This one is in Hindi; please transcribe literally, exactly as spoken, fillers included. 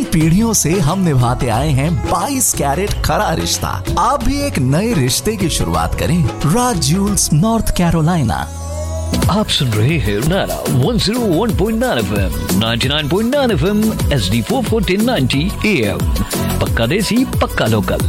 पीढ़ियों से हम निभाते आए हैं बाईस कैरेट खरा रिश्ता। आप भी एक नए रिश्ते की शुरुआत करें राज ज्यूल्स नॉर्थ कैरोलिना। आप सुन रहे हैं नारा one zero one point nine FM, ninety nine point nine FM, HD four forty ninety am. पक्का देसी, पक्का लोकल।